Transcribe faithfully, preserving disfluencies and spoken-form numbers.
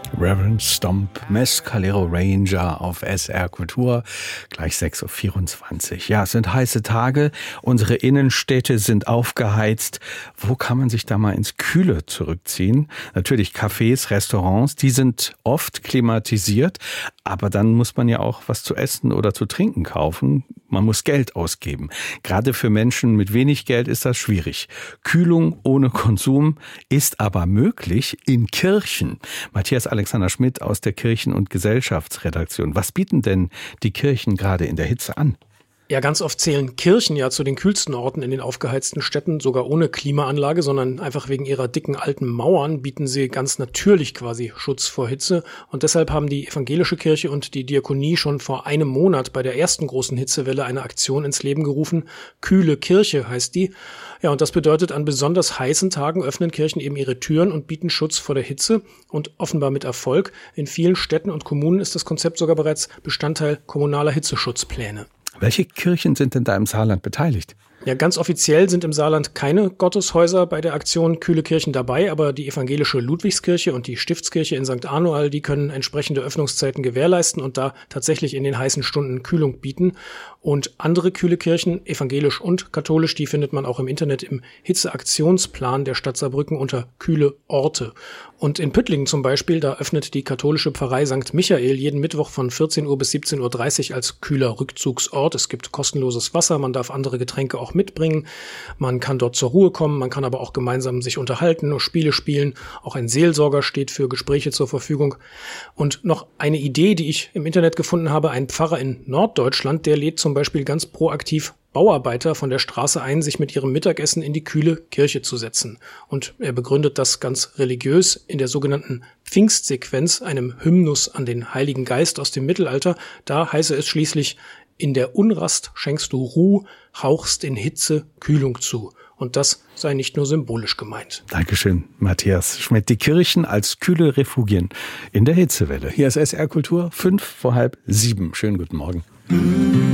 Reverend Stomp, Mescalero Ranger auf S R Kultur, gleich sechs Uhr vierundzwanzig. Ja, es sind heiße Tage, unsere Innenstädte sind aufgeheizt. Wo kann man sich da mal ins Kühle zurückziehen? Natürlich Cafés, Restaurants, die sind oft klimatisiert, aber dann muss man ja auch was zu essen oder zu trinken kaufen. Man muss Geld ausgeben. Gerade für Menschen mit wenig Geld ist das schwierig. Kühlung ohne Konsum ist aber möglich in Kirchen. Matthias Alexander Schmidt aus der Kirchen- und Gesellschaftsredaktion. Was bieten denn die Kirchen gerade in der Hitze an? Ja, ganz oft zählen Kirchen ja zu den kühlsten Orten in den aufgeheizten Städten, sogar ohne Klimaanlage, sondern einfach wegen ihrer dicken alten Mauern bieten sie ganz natürlich quasi Schutz vor Hitze. Und deshalb haben die evangelische Kirche und die Diakonie schon vor einem Monat bei der ersten großen Hitzewelle eine Aktion ins Leben gerufen. Kühle Kirche heißt die. Ja, und das bedeutet, an besonders heißen Tagen öffnen Kirchen eben ihre Türen und bieten Schutz vor der Hitze und offenbar mit Erfolg. In vielen Städten und Kommunen ist das Konzept sogar bereits Bestandteil kommunaler Hitzeschutzpläne. Welche Kirchen sind denn da im Saarland beteiligt? Ja, ganz offiziell sind im Saarland keine Gotteshäuser bei der Aktion Kühle Kirchen dabei, aber die evangelische Ludwigskirche und die Stiftskirche in Sankt Arnoal, die können entsprechende Öffnungszeiten gewährleisten und da tatsächlich in den heißen Stunden Kühlung bieten. Und andere kühle Kirchen, evangelisch und katholisch, die findet man auch im Internet im Hitzeaktionsplan der Stadt Saarbrücken unter kühle Orte. Und in Püttlingen zum Beispiel, da öffnet die katholische Pfarrei Sankt Michael jeden Mittwoch von vierzehn Uhr bis siebzehn Uhr dreißig als kühler Rückzugsort. Es gibt kostenloses Wasser, man darf andere Getränke auch mitbringen. Man kann dort zur Ruhe kommen, man kann aber auch gemeinsam sich unterhalten und Spiele spielen. Auch ein Seelsorger steht für Gespräche zur Verfügung. Und noch eine Idee, die ich im Internet gefunden habe, ein Pfarrer in Norddeutschland, der lädt zum Beispiel ganz proaktiv Bauarbeiter von der Straße ein, sich mit ihrem Mittagessen in die kühle Kirche zu setzen. Und er begründet das ganz religiös in der sogenannten Pfingstsequenz, einem Hymnus an den Heiligen Geist aus dem Mittelalter. Da heiße es schließlich: In der Unrast schenkst du Ruh, hauchst in Hitze Kühlung zu. Und das sei nicht nur symbolisch gemeint. Dankeschön, Matthias Schmidt. Die Kirchen als kühle Refugien in der Hitzewelle. Hier ist S R Kultur, fünf vor halb sieben. Schönen guten Morgen.